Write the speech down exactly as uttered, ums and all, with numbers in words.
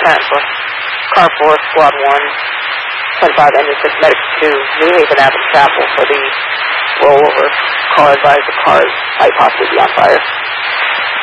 ten for Car four, Squad one, ten five, Engine six, Medic two, New Haven Avenue Chapel for the rollover. Car advised the cars might possibly be on fire.